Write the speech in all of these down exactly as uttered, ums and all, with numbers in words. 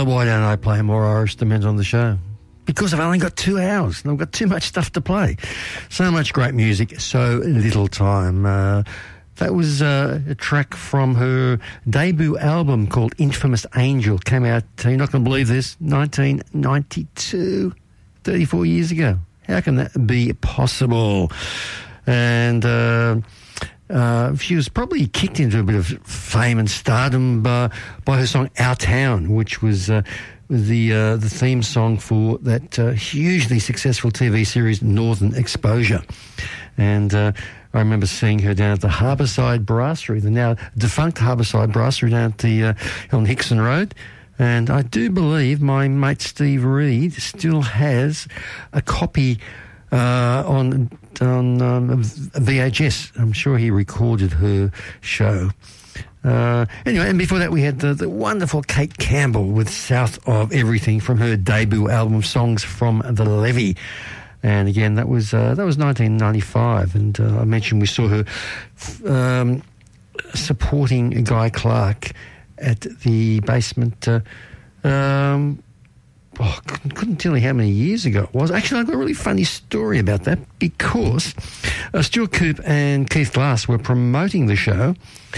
uh, why don't I play more Irish Dement on the show? Because I've only got two hours and I've got too much stuff to play. So much great music, so little time. Uh, that was uh, a track from her debut album called Infamous Angel. Came out, you're not going to believe this, nineteen ninety-two, thirty-four years ago. How can that be possible? And uh, uh, she was probably kicked into a bit of fame and stardom by, by her song Our Town, which was uh, the uh, the theme song for that uh, hugely successful T V series Northern Exposure. And uh, I remember seeing her down at the Harbourside Brasserie, the now defunct Harbourside Brasserie down at the uh, on Hickson Road. And I do believe my mate Steve Reed still has a copy uh, on on um, V H S. I'm sure he recorded her show. Uh, anyway, and before that we had the, the wonderful Kate Campbell with South of Everything from her debut album Songs from the Levee. And again, that was uh, that was nineteen ninety-five, and uh, I mentioned we saw her um, supporting Guy Clark at the Basement. Uh, um, oh, couldn't, couldn't tell you how many years ago it was. Actually, I've got a really funny story about that because uh, Stuart Coupe and Keith Glass were promoting the show,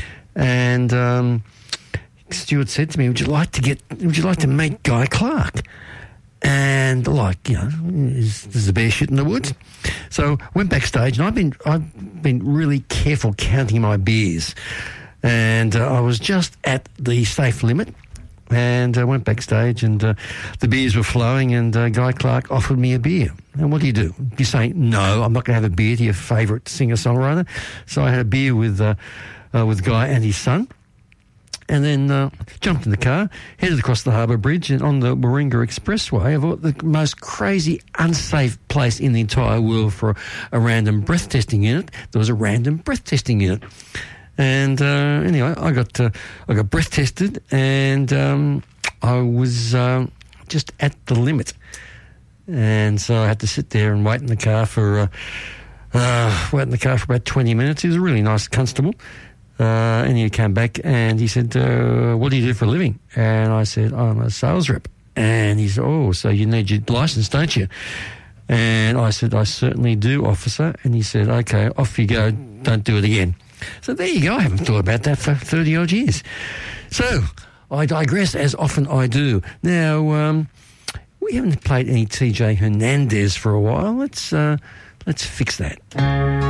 and um, Stuart said to me, "Would you like to get? Would you like to meet Guy Clark?" And like, you know, is, there's a bear shit in the woods. So went backstage, and I've been I've been really careful counting my beers, and uh, I was just at the safe limit, and I went backstage, and uh, the beers were flowing, and uh, Guy Clark offered me a beer. And what do you do? You say no, I'm not going to have a beer to your favourite singer songwriter. So I had a beer with uh, uh, with Guy and his son. And then uh, jumped in the car, headed across the Harbour Bridge, and on the Warringah Expressway, of the most crazy, unsafe place in the entire world for a random breath testing unit. There was a random breath testing unit. And uh, anyway, I got uh, I got breath tested, and um, I was um, just at the limit. And so I had to sit there and wait in the car for uh, uh, wait in the car for about twenty minutes. He was a really nice constable. Uh, and he came back and he said, uh, what do you do for a living? And I said, I'm a sales rep. And he said, oh, so you need your licence, don't you? And I said, I certainly do, officer. And he said, okay, off you go. Don't do it again. So there you go. I haven't thought about that for thirty odd years. So I digress, as often I do. Now, um, we haven't played any T J Hernandez for a while. Let's, uh, let's fix that.